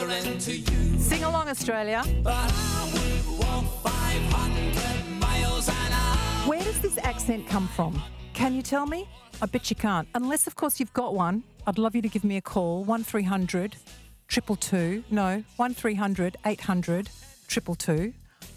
travelling to you. Sing along, Australia. But I would walk 500 miles an hour. Where does this accent come from? Can you tell me? I bet you can't. Unless, of course, you've got one. I'd love you to give me a call, 1300 222. No, 1300 800 222.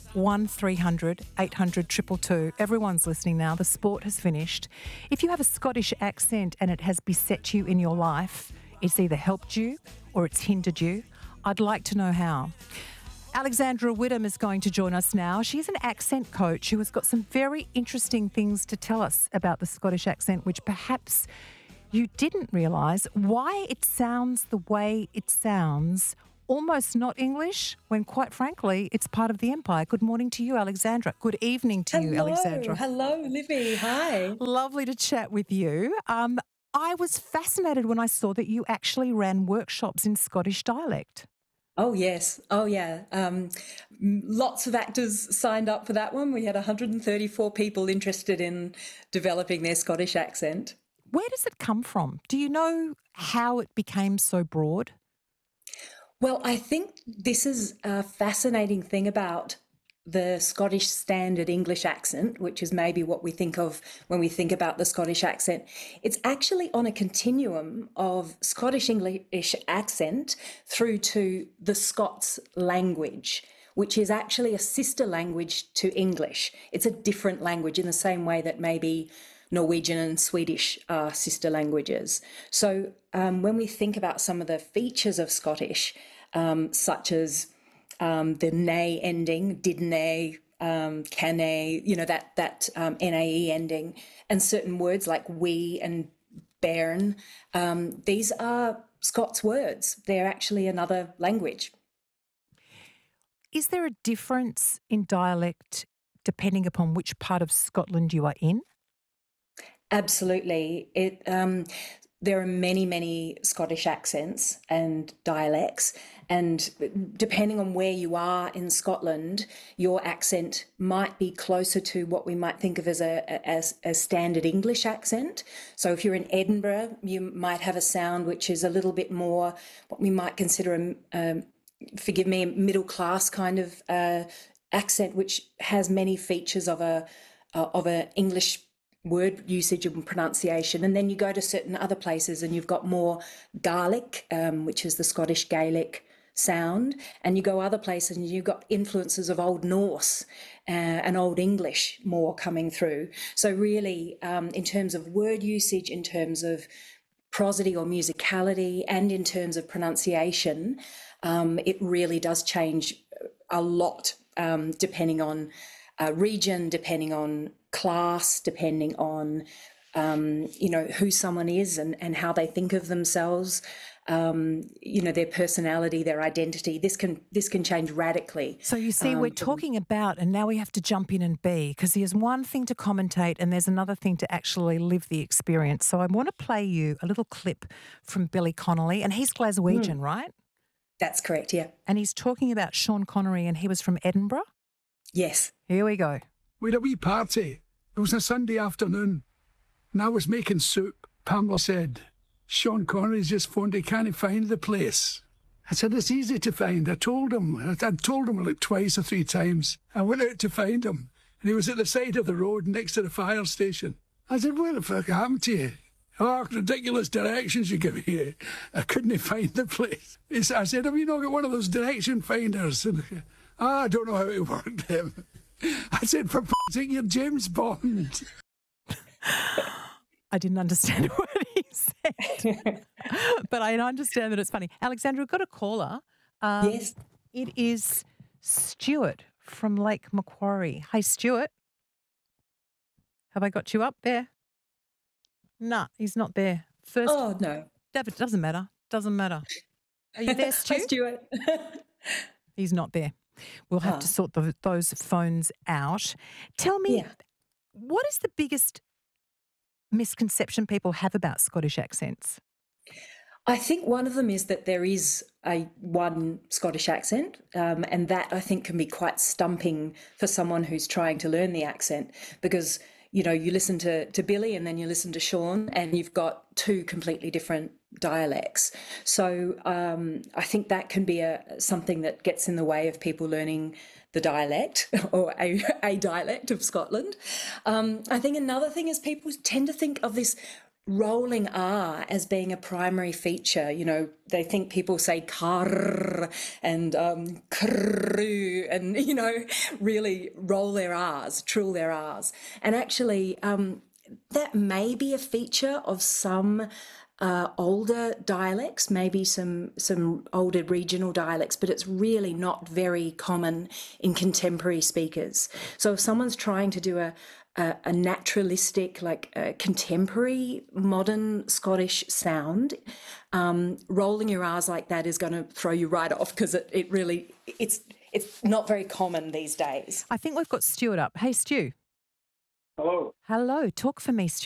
1300 800 222. Everyone's listening now. The sport has finished. If you have a Scottish accent and it has beset you in your life, it's either helped you or it's hindered you. I'd like to know how. Alexandra Whittam is going to join us now. She's an accent coach who has got some very interesting things to tell us about the Scottish accent, which perhaps you didn't realise why it sounds the way it sounds, almost not English, when quite frankly, it's part of the empire. Good morning to you, Alexandra. Good evening to you, Alexandra. Hello, Livy. Hi. Lovely to chat with you. I was fascinated when I saw that you actually ran workshops in Scottish dialect. Oh, yes. Oh, yeah. Lots of actors signed up for that one. We had 134 people interested in developing their Scottish accent. Where does it come from? Do you know how it became so broad? Well, I think this is a fascinating thing about the Scottish standard English accent, which is maybe what we think of when we think about the Scottish accent. It's actually on a continuum of Scottish English accent through to the Scots language, which is actually a sister language to English. It's a different language in the same way that maybe Norwegian and Swedish are sister languages. So when we think about some of the features of Scottish, such as the nay ending, didn't, can, that NAE ending, and certain words like we and bairn, these are Scots words. They're actually another language. Is there a difference in dialect depending upon which part of Scotland you are in? Absolutely. There are many, many Scottish accents and dialects, and depending on where you are in Scotland, your accent might be closer to what we might think of as a standard English accent. So if you're in Edinburgh, you might have a sound which is a little bit more what we might consider forgive me, a middle class kind of accent, which has many features of a English word usage and pronunciation. And then you go to certain other places and you've got more Gaelic, which is the Scottish Gaelic sound, and you go other places and you've got influences of Old Norse and Old English more coming through. So really, in terms of word usage, in terms of prosody or musicality, and in terms of pronunciation, it really does change a lot depending on region, depending on class, depending on who someone is and how they think of themselves, their personality, their identity. This can change radically. So you see, we're talking about, and now we have to jump in and be, because there's one thing to commentate and there's another thing to actually live the experience. So I want to play you a little clip from Billy Connolly, and he's Glaswegian, right? That's correct, yeah. And he's talking about Sean Connery, and he was from Edinburgh? Yes. Here we go. We had a wee party. It was a Sunday afternoon, and I was making soup. Pamela said, Sean Connery's just phoned, he can't find the place. I said, it's easy to find. I told him. I'd told him like twice or three times. I went out to find him, and he was at the side of the road next to the fire station. I said, what the fuck happened to you? Oh, ridiculous directions you give me. I couldn't find the place. I said, have you not got one of those direction finders? And, I don't know how it worked them. I said, for f***ing sake, you're James Bond. I didn't understand what he said, but I understand that it's funny. Alexandra, we've got a caller. Yes. It is Stuart from Lake Macquarie. Hey, Stuart. Have I got you up there? No, he's not there. First. Oh, no. David, doesn't matter. Doesn't matter. Are you there, Stu? Hi, Stuart. He's not there. We'll have to sort those phones out. Tell me, what is the biggest misconception people have about Scottish accents? I think one of them is that there is one Scottish accent, and that I think can be quite stumping for someone who's trying to learn the accent, because you listen to Billy and then you listen to Sean and you've got two completely different dialects. So I think that can be something that gets in the way of people learning the dialect or a dialect of Scotland. I think another thing is people tend to think of this rolling R as being a primary feature. You know, they think people say car and krr and, you know, really roll their R's, trill their R's. And actually, that may be a feature of some older dialects, maybe some older regional dialects, but it's really not very common in contemporary speakers. So if someone's trying to do a naturalistic, like a contemporary modern Scottish sound, rolling your R's like that is going to throw you right off, because it's not very common these days. I think we've got Stuart up. Hey, Stu. Hello. Hello. Talk for me, Stu.